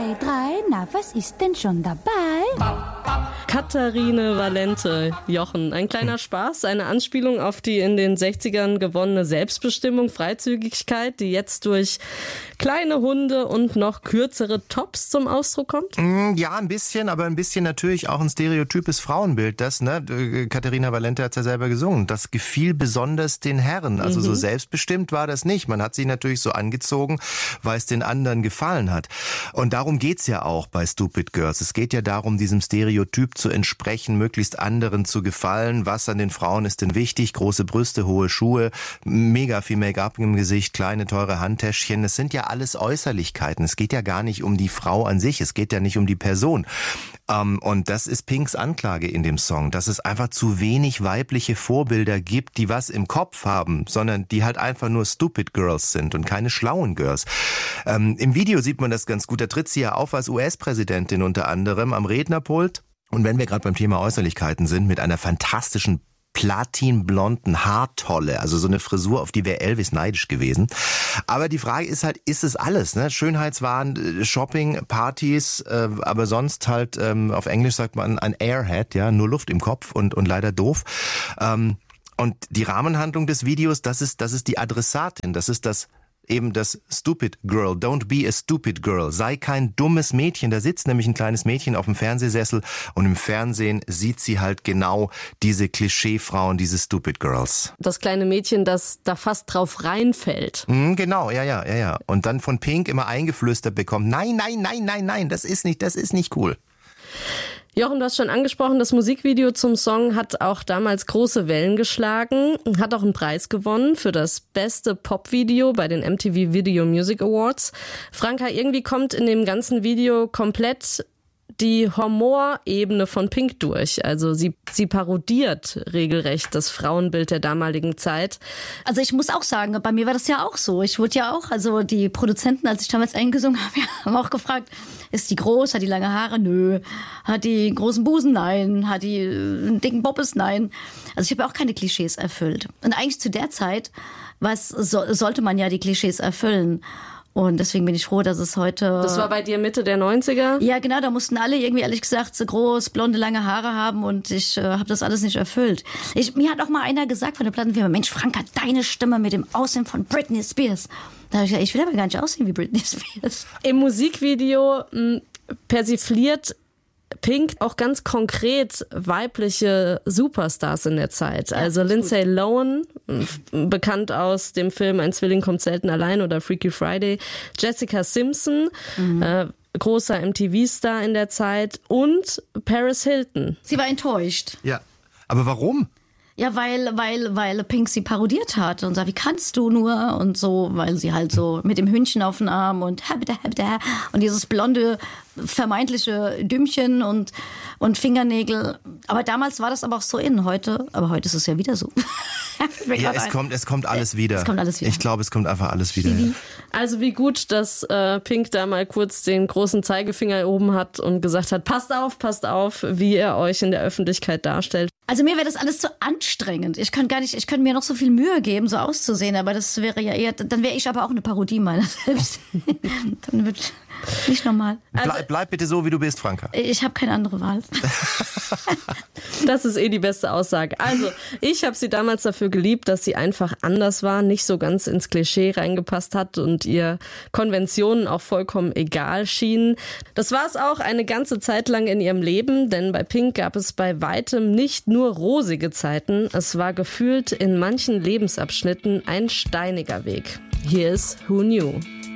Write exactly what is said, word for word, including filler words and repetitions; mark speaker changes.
Speaker 1: zwei, drei, na, was ist denn schon dabei?
Speaker 2: Katharine Valente, Jochen. Ein kleiner Spaß, eine Anspielung auf die in den sechzigern gewonnene Selbstbestimmung, Freizügigkeit, die jetzt durch kleine Hunde und noch kürzere Tops zum Ausdruck kommt?
Speaker 3: Ja, ein bisschen, aber ein bisschen natürlich auch ein stereotypes Frauenbild. Das, ne, Katharina Valente hat es ja selber gesungen. Das gefiel besonders den Herren. Also mhm. so selbstbestimmt war das nicht. Man hat sich natürlich so angezogen, weil es den anderen gefallen hat. Und darum geht's ja auch bei Stupid Girls. Es geht ja darum, diesem Stereotyp zu entsprechen, möglichst anderen zu gefallen. Was an den Frauen ist denn wichtig? Große Brüste, hohe Schuhe, mega viel Make-up im Gesicht, kleine, teure Handtäschchen. Das sind ja alles Äußerlichkeiten. Es geht ja gar nicht um die Frau an sich. Es geht ja nicht um die Person. Um, und das ist Pinks Anklage in dem Song, dass es einfach zu wenig weibliche Vorbilder gibt, die was im Kopf haben, sondern die halt einfach nur Stupid Girls sind und keine schlauen Girls. Um, im Video sieht man das ganz gut. Da tritt sie ja auf als U S-Präsidentin unter anderem am Rednerpult. Und wenn wir gerade beim Thema Äußerlichkeiten sind, mit einer fantastischen platinblonden Haartolle, also so eine Frisur, auf die wäre Elvis neidisch gewesen. Aber die Frage ist halt, ist es alles? Ne? Schönheitswahn, Shopping, Partys, äh, aber sonst halt, ähm, auf Englisch sagt man ein Airhead, ja, nur Luft im Kopf und, und leider doof. Ähm, und die Rahmenhandlung des Videos, das ist, das ist die Adressatin, das ist das eben das Stupid Girl. Don't be a stupid girl. Sei kein dummes Mädchen. Da sitzt nämlich ein kleines Mädchen auf dem Fernsehsessel und im Fernsehen sieht sie halt genau diese Klischeefrauen, diese Stupid Girls.
Speaker 2: Das kleine Mädchen, das da fast drauf reinfällt.
Speaker 3: Mhm, genau, ja, ja, ja, ja. Und dann von Pink immer eingeflüstert bekommt, nein, nein, nein, nein, nein, das ist nicht, das ist nicht cool.
Speaker 2: Jochen, du hast schon angesprochen, das Musikvideo zum Song hat auch damals große Wellen geschlagen, hat auch einen Preis gewonnen für das beste Popvideo bei den M T V Video Music Awards. Franka, irgendwie kommt in dem ganzen Video komplett die Humorebene von Pink durch. Also sie, sie parodiert regelrecht das Frauenbild der damaligen Zeit.
Speaker 4: Also ich muss auch sagen, bei mir war das ja auch so. Ich wurde ja auch, also die Produzenten, als ich damals eingesungen habe, haben auch gefragt, ist die groß, hat die lange Haare? Nö. Hat die großen Busen? Nein. Hat die einen dicken Bobbes? Nein. Also ich habe auch keine Klischees erfüllt. Und eigentlich zu der Zeit was so, sollte man ja die Klischees erfüllen. Und deswegen bin ich froh, dass es heute...
Speaker 2: Das war bei dir Mitte der neunziger?
Speaker 4: Ja, genau. Da mussten alle irgendwie, ehrlich gesagt, so groß, blonde, lange Haare haben. Und ich äh, habe das alles nicht erfüllt. Ich, mir hat auch mal einer gesagt von der Plattenfirma, Mensch, Franka, deine Stimme mit dem Aussehen von Britney Spears. Da habe ich gesagt, ich will aber gar nicht aussehen wie Britney Spears.
Speaker 2: Im Musikvideo mh, persifliert Pink auch ganz konkret weibliche Superstars in der Zeit. Ja, also Lindsay gut. Lohan, bekannt aus dem Film Ein Zwilling kommt selten allein oder Freaky Friday, Jessica Simpson, mhm. äh, großer M T V-Star in der Zeit, und Paris Hilton.
Speaker 4: Sie war enttäuscht.
Speaker 3: Ja, aber warum?
Speaker 4: Ja, weil, weil, weil Pink sie parodiert hat und sagt, wie kannst du nur? Und so, weil sie halt so mit dem Hündchen auf den Arm und und dieses blonde, vermeintliche Dümmchen und, und Fingernägel. Aber damals war das aber auch so in, heute, aber heute ist es ja wieder so.
Speaker 3: Ja, es kommt, es kommt alles wieder.
Speaker 4: Es kommt alles wieder.
Speaker 3: Ich glaube, es kommt einfach alles wieder. Ja.
Speaker 2: Also wie gut, dass äh, Pink da mal kurz den großen Zeigefinger erhoben hat und gesagt hat, passt auf, passt auf, wie ihr euch in der Öffentlichkeit darstellt.
Speaker 4: Also mir wäre das alles zu anstrengend. Ich könnte gar nicht, ich könnte mir noch so viel Mühe geben, so auszusehen, aber das wäre ja eher, dann wäre ich aber auch eine Parodie meiner selbst. Dann wird nicht normal.
Speaker 3: Also, bleib, bleib bitte so, wie du bist, Franka.
Speaker 4: Ich habe keine andere Wahl.
Speaker 2: Das ist eh die beste Aussage. Also, ich habe sie damals dafür geliebt, dass sie einfach anders war, nicht so ganz ins Klischee reingepasst hat und ihr Konventionen auch vollkommen egal schienen. Das war es auch eine ganze Zeit lang in ihrem Leben, denn bei Pink gab es bei weitem nicht nur rosige Zeiten. Es war gefühlt in manchen Lebensabschnitten ein steiniger Weg. Hier ist Who Knew?